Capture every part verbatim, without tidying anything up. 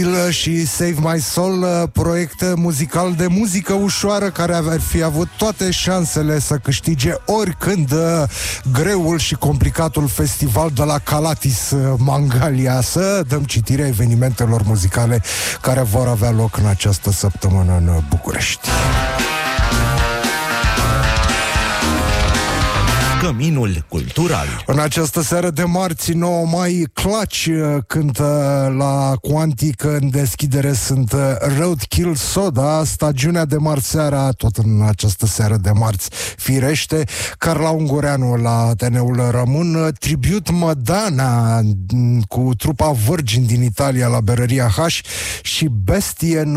și Save My Soul, proiect muzical de muzică ușoară care ar fi avut toate șansele să câștige oricând greul și complicatul festival de la Calatis Mangalia. Să dăm citire evenimentelor muzicale care vor avea loc în această săptămână în București. Căminul cultural. În această seară de marți, nouă mai, Clutch cântă la Quantic. În deschidere sunt Roadkill Soda. Stagiunea de marți seara, tot în această seară de marți, firește, Carla Ungureanu la Ateneul Român. Tribut Madonna cu trupa Virgin din Italia la Berăria H. Și Bestien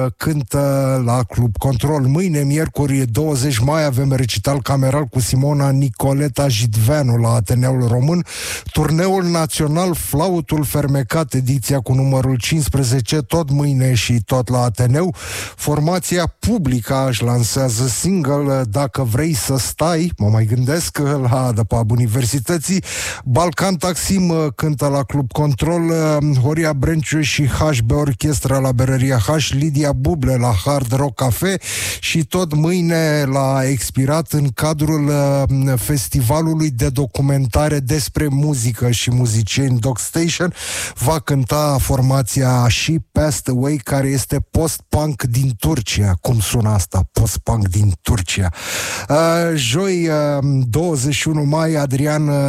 cântă la Club Control. Mâine, miercuri douăzeci mai, avem recital cameral cu Simona Nicoleta Jidveanu la Ateneul Român. Turneul național Flautul Fermecat, ediția cu numărul cincisprezece, tot mâine și tot la Ateneu. Formația Publica își lansează single Dacă vrei să stai, mă mai gândesc, la Adăpab Universității. Balcan Taksim cântă la Club Control. Horia Brenciu și H B Orchestra la Berăria H. Lidia Buble la Hard Rock Cafe. Și tot mâine la Expirat, în cadrul festivalului de documentare despre muzică și muzicieni Dog Station, va cânta formația She Passed Away, care este post-punk din Turcia. Cum sună asta? Post-punk din Turcia. Uh, joi, uh, douăzeci și unu mai, Adrian uh,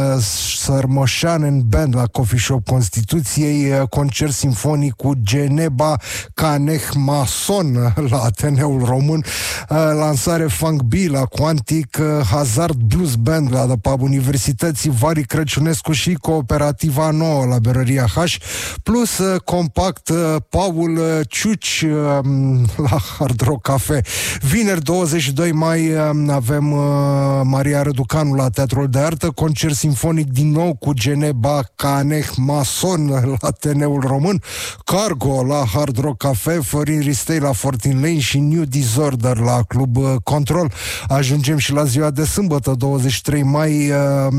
Sărmășan Band la Coffee Shop Constituției, uh, concert simfonic cu Geneba Caneh Mason la Ateneul Român, uh, lansare Funk B la Quantic, uh, Hazard Blues Band la Adăpab Universității, Vari Crăciunescu și Cooperativa Nouă la Berăria H, plus uh, compact uh, Paul uh, Ciuci uh, la Hard Rock Cafe. Vineri douăzeci și doi mai uh, avem uh, Maria Răducanu la Teatrul de Artă, concert simfonic din nou cu Geneba Caneh Mason la Ateneul Român, Cargo la Hard Rock Cafe, Florin Ristei la fourteen Lane și New Disorder la Club uh, Control. Ajungem și la ziua de sâmbătă, douăzeci și trei mai, uh,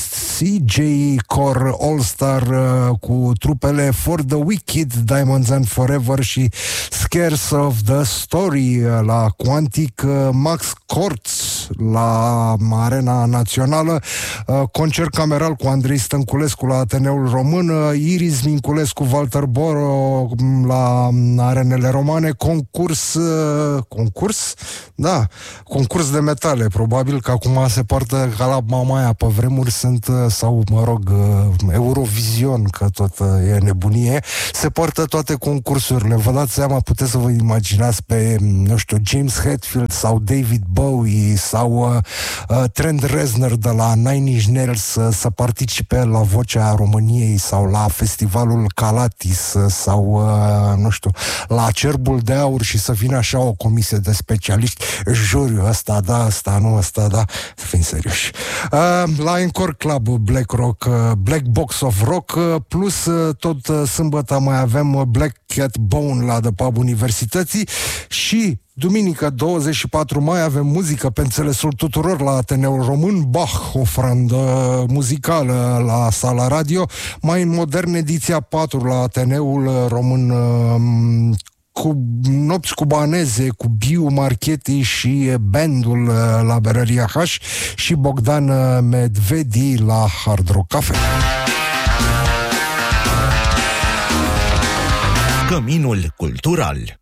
C J Core All-Star uh, cu trupele For the Wicked, Diamonds and Forever și Scares of the Story uh, la Quantic, uh, Max Corts la Arena Națională, uh, concert cameral cu Andrei Stănculescu la Ateneul Român, uh, Iris Minculescu, Walter Boro la Arenele Romane, concurs uh, concurs? Da, concurs de metale, probabil că acum se poartă ca la Mamaia, pe vremuri sunt, sau mă rog, Eurovision, că tot e nebunie, se poartă toate concursurile. Vă dați seama, puteți să vă imaginați pe, nu știu, James Hetfield sau David Bowie sau uh, Trent Reznor de la Nine Inch Nails să, să participe la Vocea României sau la festivalul Calatis sau, uh, nu știu, la Cerbul de Aur și să vină așa o comisie de specialiști, juriu, ăsta da, ăsta nu, ăsta da, să fim serioși. Uh, la Encore Club Black Rock, uh, Black Box of Rock, uh, plus uh, tot uh, sâmbătă mai avem uh, Black Cat Bone la Adăpab Universității și duminică douăzeci și patru mai avem muzică pe înțelesul tuturor la Ateneul Român, Bach, ofrandă muzicală la Sala Radio, mai în modern ediția patru la Ateneul Român, uh, cu nopți cubaneze, cu Biu Marchetti și bandul la Berăria H și Bogdan Medvedi la Hard Rock Cafe. Căminul cultural.